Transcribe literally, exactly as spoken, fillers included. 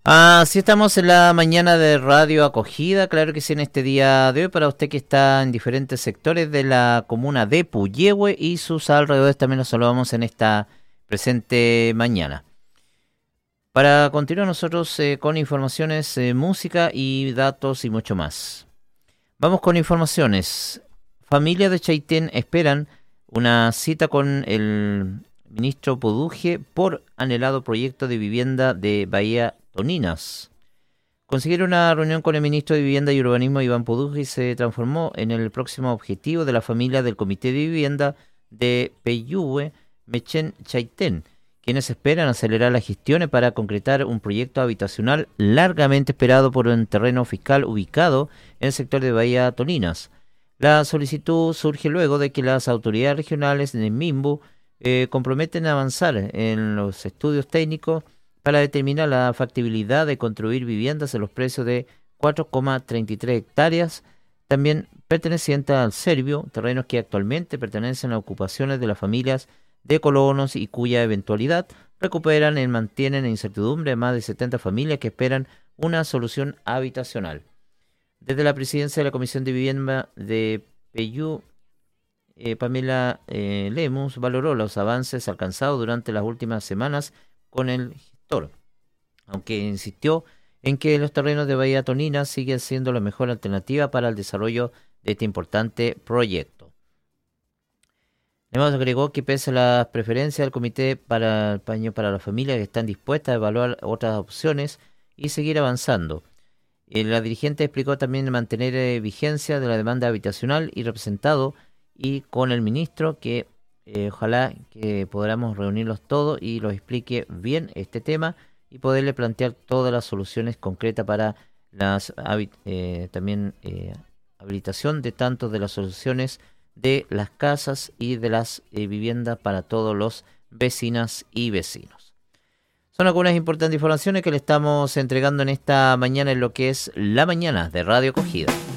Así estamos en la mañana de Radio Acogida, claro que sí, en este día de hoy, para usted que está en diferentes sectores de la comuna de Puyehue y sus alrededores, también los saludamos en esta presente mañana. Para continuar nosotros eh, con informaciones, eh, música y datos y mucho más. Vamos con informaciones. Familias de Chaitén esperan una cita con el ministro Poduje por anhelado proyecto de vivienda de Bahía Toninas. Conseguir una reunión con el ministro de Vivienda y Urbanismo, Iván Poduje, se transformó en el próximo objetivo de la familia del Comité de Vivienda de Peyúgue, Mechen Chaitén, quienes esperan acelerar las gestiones para concretar un proyecto habitacional largamente esperado por un terreno fiscal ubicado en el sector de Bahía Toninas. La solicitud surge luego de que las autoridades regionales de Minbu eh, comprometen a avanzar en los estudios técnicos para determinar la factibilidad de construir viviendas en los precios de cuatro coma treinta y tres hectáreas, también pertenecientes al Servio, terrenos que actualmente pertenecen a ocupaciones de las familias de colonos y cuya eventualidad recuperan y mantienen en incertidumbre más de setenta familias que esperan una solución habitacional. Desde la presidencia de la Comisión de Vivienda de Peyú, eh, Pamela eh, Lemus valoró los avances alcanzados durante las últimas semanas con el gestor, aunque insistió en que los terrenos de Bahía Toninas siguen siendo la mejor alternativa para el desarrollo de este importante proyecto. Además agregó que pese a las preferencias del Comité para el Paño para la Familia, que están dispuestas a evaluar otras opciones y seguir avanzando. Eh, la dirigente explicó también mantener eh, vigencia de la demanda habitacional y representado y con el ministro que eh, ojalá que podamos reunirlos todos y los explique bien este tema y poderle plantear todas las soluciones concretas para las eh, también eh, habilitación de tanto de las soluciones de las casas y de las eh, viviendas para todos los vecinas y vecinos. Son algunas importantes informaciones que le estamos entregando en esta mañana en lo que es la mañana de Radio Acogida.